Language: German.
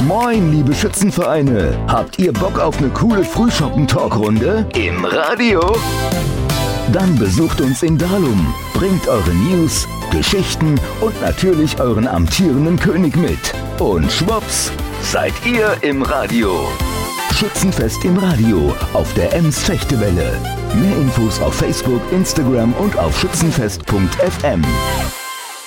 Moin, liebe Schützenvereine. Habt ihr Bock auf eine coole Frühschoppen-Talkrunde? Im Radio? Dann besucht uns in Dalum. Bringt eure News, Geschichten und natürlich euren amtierenden König mit. Und schwupps, seid ihr im Radio. Schützenfest im Radio auf der Ems Fechtewelle. Mehr Infos auf Facebook, Instagram und auf schützenfest.fm.